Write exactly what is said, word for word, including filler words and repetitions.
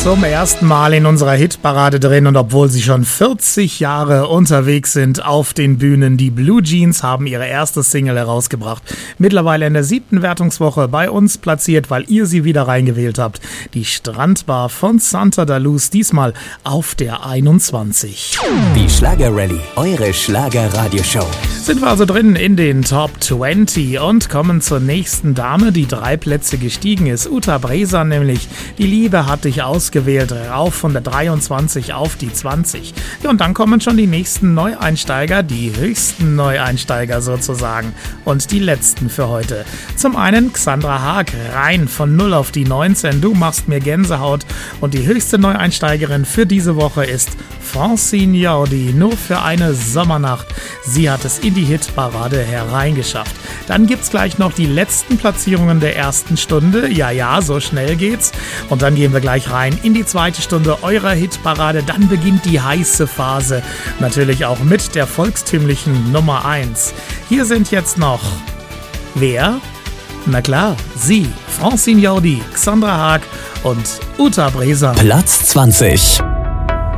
zum ersten Mal in unserer Hitparade drin und obwohl sie schon vierzig Jahre unterwegs sind auf den Bühnen, die Blue Jeans haben ihre erste Single herausgebracht. Mittlerweile in der siebten Wertungswoche bei uns platziert, weil ihr sie wieder reingewählt habt. Die Strandbar von Santa da Luz, diesmal auf der einundzwanzig. Die Schlager-Rallye, eure Schlager-Radioshow. Sind wir also drin in den Top zwanzig und kommen zur nächsten Dame, die drei Plätze gestiegen ist. Uta Bresa nämlich. Die Liebe hat dich ausgewählt, rauf von der dreiundzwanzig auf die zwanzig. Ja, und dann kommen schon die nächsten Neueinsteiger, die höchsten Neueinsteiger sozusagen. Und die letzten für heute. Zum einen Xandra Haag, rein von null auf die neunzehn. Du machst mir Gänsehaut. Und die höchste Neueinsteigerin für diese Woche ist Francine Jordi, nur für eine Sommernacht. Sie hat es in die Hitparade hereingeschafft. Dann gibt's gleich noch die letzten Platzierungen der ersten Stunde. Ja, ja, so schnell geht's. Und dann gehen wir gleich rein in die zweite Stunde eurer Hitparade. Dann beginnt die heiße Phase. Natürlich auch mit der volkstümlichen Nummer eins. Hier sind jetzt noch... Wer? Na klar, sie, Francine Jordi, Xandra Haag und Uta Bresa. Platz zwanzig.